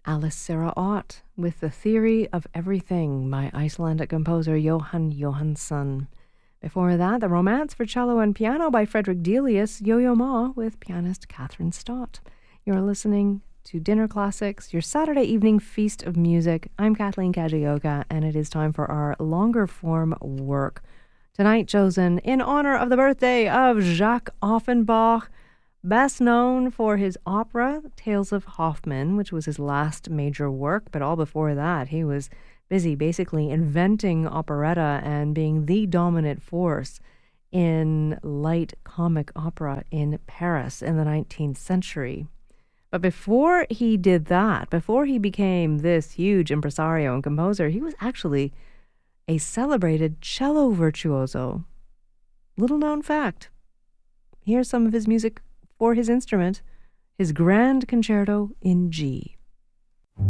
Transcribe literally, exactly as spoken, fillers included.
Alice Sarah Ott with The Theory of Everything by Icelandic composer Jóhann Jóhannsson. Before that, The Romance for Cello and Piano by Frederick Delius, Yo-Yo Ma with pianist Catherine Stott. You're listening to Dinner Classics, your Saturday evening feast of music. I'm Kathleen Kajioka, and it is time for our longer form work. Tonight chosen in honor of the birthday of Jacques Offenbach, best known for his opera, Tales of Hoffmann, which was his last major work, but all before that, he was busy basically inventing operetta and being the dominant force in light comic opera in Paris in the nineteenth century. But before he did that, before he became this huge impresario and composer, he was actually a celebrated cello virtuoso. Little known fact. Here's some of his music for his instrument, his Grand Concerto in G.